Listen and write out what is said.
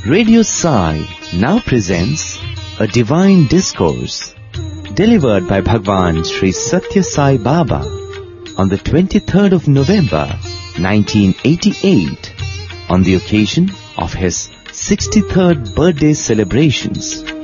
Radio Sai now presents a divine discourse delivered by Bhagwan Sri Satya Sai Baba on the 23rd of November 1988 on the occasion of his 63rd birthday celebrations.